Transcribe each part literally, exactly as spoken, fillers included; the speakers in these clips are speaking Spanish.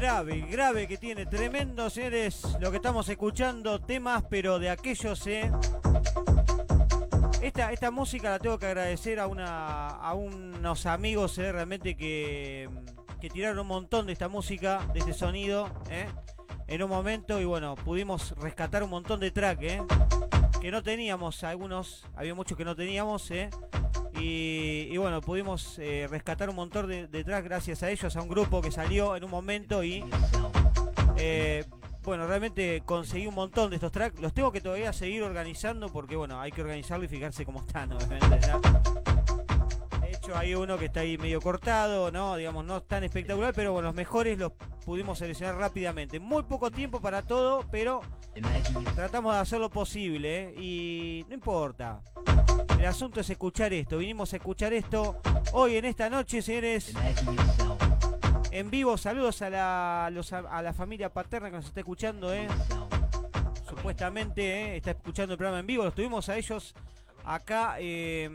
grave, grave que tiene, tremendo, señores, lo que estamos escuchando, temas, pero de aquellos, eh. Esta, esta música la tengo que agradecer a una a unos amigos, eh, realmente que, que tiraron un montón de esta música, de este sonido, eh, en un momento, y bueno, pudimos rescatar un montón de track, eh, que no teníamos, algunos, había muchos que no teníamos, eh. Y, y bueno, pudimos eh, rescatar un montón de, de tracks gracias a ellos, a un grupo que salió en un momento y eh, bueno, realmente conseguí un montón de estos tracks. Los tengo que todavía seguir organizando porque bueno, hay que organizarlo y fijarse cómo están, obviamente, ¿no? De hecho hay uno que está ahí medio cortado, no, digamos, no tan espectacular, pero bueno, los mejores los pudimos seleccionar rápidamente. Muy poco tiempo para todo, pero tratamos de hacer lo posible, ¿eh? Y no importa. El asunto es escuchar esto. Vinimos a escuchar esto hoy en esta noche, señores. En vivo, saludos a la, a los, a la familia paterna que nos está escuchando, ¿eh? Supuestamente, ¿eh? Está escuchando el programa en vivo. Los tuvimos a ellos acá. Eh...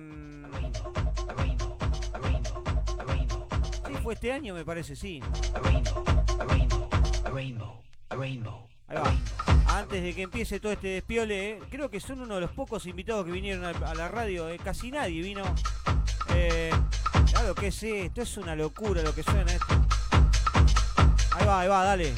Sí, fue este año, me parece, sí. Ahí va. Antes de que empiece todo este despiole, eh, creo que son uno de los pocos invitados que vinieron a, a la radio, eh, casi nadie vino. Eh, claro que es esto, es una locura lo que suena esto. Ahí va, ahí va, dale.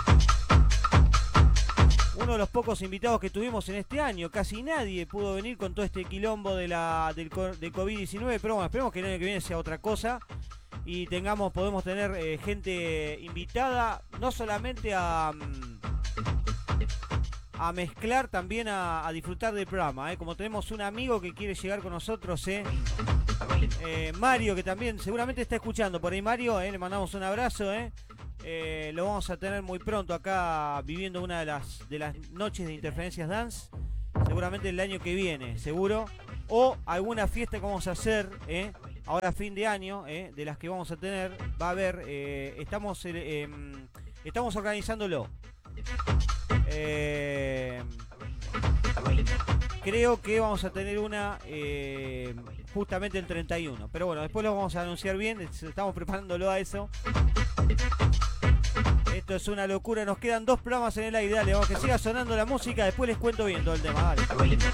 Uno de los pocos invitados que tuvimos en este año, casi nadie pudo venir con todo este quilombo de la del, del COVID diecinueve, pero bueno, esperemos que el año que viene sea otra cosa y tengamos, podemos tener eh, gente invitada, no solamente a... a mezclar, también a, a disfrutar del programa, ¿eh? Como tenemos un amigo que quiere llegar con nosotros, ¿eh? Eh, Mario, que también seguramente está escuchando por ahí. Mario, ¿eh? Le mandamos un abrazo, ¿eh? Eh, lo vamos a tener muy pronto acá viviendo una de las, de las noches de Interferencias Dance, seguramente el año que viene, seguro, o alguna fiesta que vamos a hacer, ¿eh? Ahora fin de año, ¿eh? De las que vamos a tener, va a haber, eh, estamos, eh, eh, estamos organizándolo. Eh, creo que vamos a tener una eh, justamente el treinta y uno, pero bueno, después lo vamos a anunciar bien, estamos preparándolo a eso. Esto es una locura, nos quedan dos programas en el aire, dale, vamos que siga sonando la música, después les cuento bien todo el tema, dale.